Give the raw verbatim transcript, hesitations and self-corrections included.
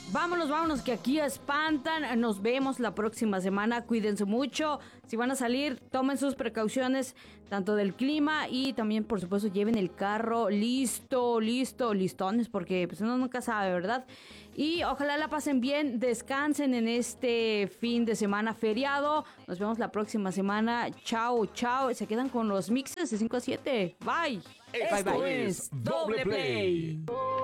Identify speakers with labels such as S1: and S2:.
S1: Vámonos, vámonos, que aquí espantan. Nos vemos la próxima semana. Cuídense mucho. Si van a salir, tomen sus precauciones, tanto del clima y también, por supuesto, lleven el carro listo, listo, listones, porque pues uno nunca sabe, ¿verdad? Y ojalá la pasen bien, descansen en este fin de semana feriado. Nos vemos la próxima semana. Chao, chao. Se quedan con los mixes de cinco a siete. Bye.
S2: Esto
S1: bye, bye.
S2: es Doble Play.